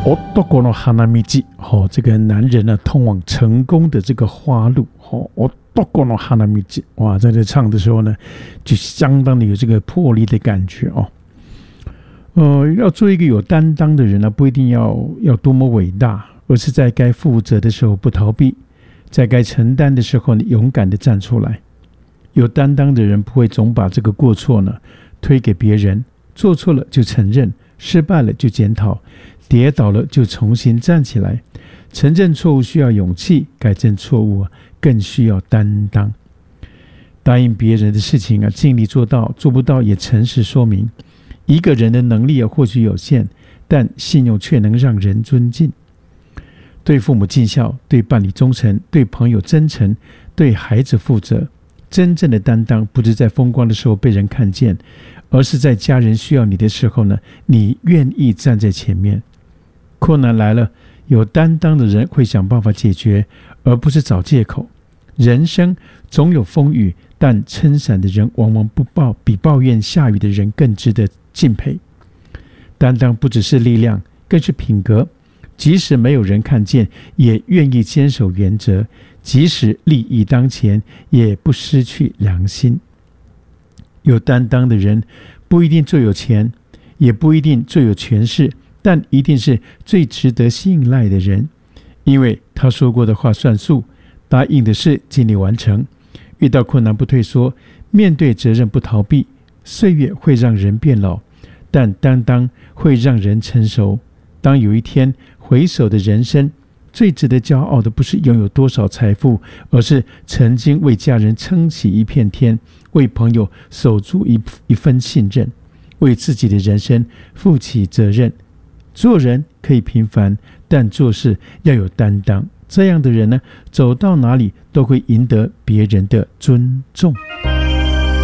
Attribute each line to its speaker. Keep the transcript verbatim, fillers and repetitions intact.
Speaker 1: 男の花道，哦，这个男人呢，通往成功的这个花路，哦，男の花道，哇，在这唱的时候呢，就相当的有这个魄力的感觉哦。呃，要做一个有担当的人呢，不一定要要多么伟大，而是在该负责的时候不逃避，在该承担的时候呢，勇敢的站出来。有担当的人不会总把这个过错呢推给别人，做错了就承认，失败了就检讨，跌倒了就重新站起来。承认错误需要勇气，改正错误更需要担当。答应别人的事情啊，尽力做到，做不到也诚实说明。一个人的能力啊，或许有限，但信用却能让人尊敬。对父母尽孝，对伴侣忠诚，对朋友真诚，对孩子负责。真正的担当不是在风光的时候被人看见，而是在家人需要你的时候呢，你愿意站在前面。困难来了，有担当的人会想办法解决，而不是找借口。人生总有风雨，但撑伞的人往往不抱比抱怨下雨的人更值得敬佩。担当不只是力量，更是品格。即使没有人看见，也愿意坚守原则；即使利益当前，也不失去良心。有担当的人不一定最有钱，也不一定最有权势，但一定是最值得信赖的人，因为他说过的话算数，答应的事尽力完成，遇到困难不退缩，面对责任不逃避。岁月会让人变老，但担当会让人成熟。当有一天回首的人生，最值得骄傲的不是拥有多少财富，而是曾经为家人撑起一片天，为朋友守住 一, 一份信任，为自己的人生负起责任。做人可以平凡，但做事要有担当。这样的人呢，走到哪里都会赢得别人的尊重。